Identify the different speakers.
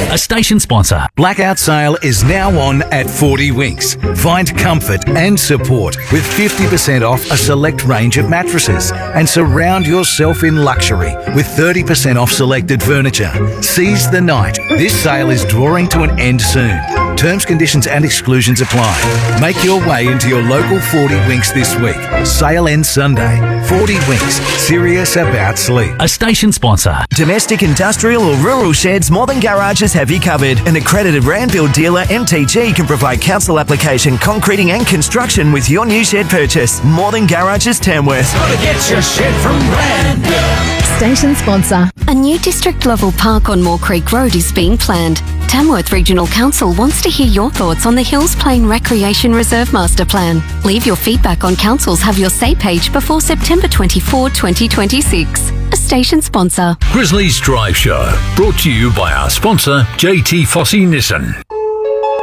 Speaker 1: a station sponsor.
Speaker 2: Blackout sale is now on at 40 Winks. Find comfort and support with 50% off a select range of mattresses and surround yourself in luxury with 30% off selected furniture. Seize the night. This sale is drawing to an end soon. Terms, conditions and exclusions apply. Make your way into your local 40 Winks this week. Sale ends Sunday. 40 Winks. Serious about sleep.
Speaker 1: A station sponsor.
Speaker 3: Domestic, industrial or rural sheds, More Than Garages have you covered. An accredited Randville dealer, MTG, can provide council application, concreting and construction with your new shed purchase. More Than Garages, Tamworth.
Speaker 4: Gotta get your shed from Randville.
Speaker 5: Station sponsor.
Speaker 6: A new district level park on Moore Creek Road is being planned. Tamworth Regional Council wants to hear your thoughts on the Hills Plain Recreation Reserve Master Plan. Leave your feedback on Council's Have Your Say page before September 24, 2026. A station sponsor.
Speaker 7: Grizzlies Drive Show, brought to you by our sponsor, JT Fossey Nissan.